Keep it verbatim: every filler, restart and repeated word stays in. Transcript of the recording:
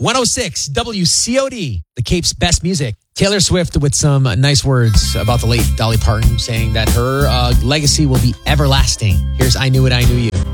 one oh six W C O D, the Cape's best music. Taylor Swift with some nice words about the late Dolly Parton, saying that her uh, legacy will be everlasting. Here's I Knew It, I Knew You.